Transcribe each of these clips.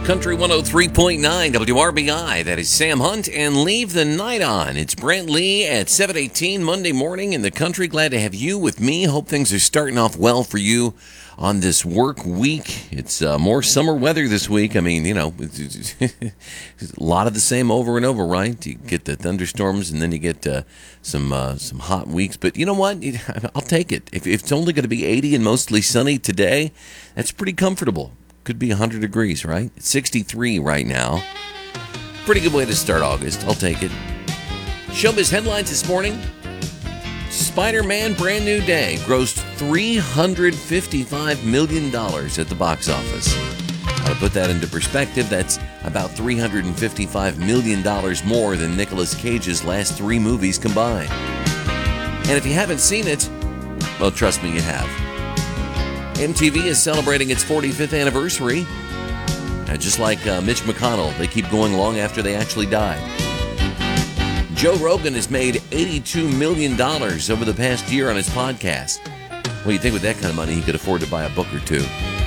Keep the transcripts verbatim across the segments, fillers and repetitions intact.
Country one oh three point nine W R B I. That is Sam Hunt and Leave the Night On. It's Brent Lee at seven eighteen Monday morning in the country. Glad to have you with me. Hope things are starting off well for you on this work week. It's uh, more summer weather this week. I mean, you know, it's, it's, it's a lot of the same over and over, right? You get the thunderstorms and then you get uh, some uh, some hot weeks. But you know what? I'll take it. If, if it's only going to be eighty and mostly sunny today, that's pretty comfortable. Could be one hundred degrees, right? It's sixty-three right now. Pretty good way to start August. I'll take it. Showbiz headlines this morning. Spider-Man Brand New Day grossed three hundred fifty-five million dollars at the box office. Now, to put that into perspective, that's about three hundred fifty-five million dollars more than Nicolas Cage's last three movies combined. And if you haven't seen it, well, trust me, you have. M T V is celebrating its forty-fifth anniversary. Uh, just like uh, Mitch McConnell, they keep going long after they actually die. Joe Rogan has made eighty-two million dollars over the past year on his podcast. Well, you think with that kind of money, he could afford to buy a book or two.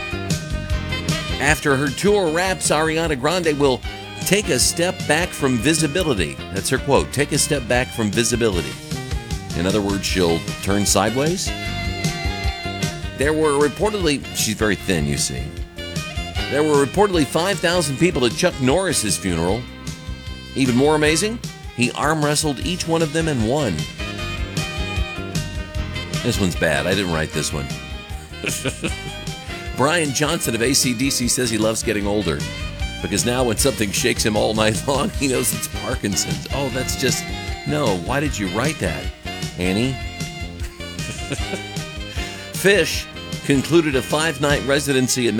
After her tour wraps, Ariana Grande will take a step back from visibility. That's her quote, take a step back from visibility. In other words, she'll turn sideways. There were reportedly, she's very thin, you see. There were reportedly five thousand people at Chuck Norris's funeral. Even more amazing, he arm wrestled each one of them and won. This one's bad. I didn't write this one. Brian Johnson of A C D C says he loves getting older because now when something shakes him all night long, he knows it's Parkinson's. Oh, that's just, no. Why did you write that, Annie? Fish concluded a five-night residency at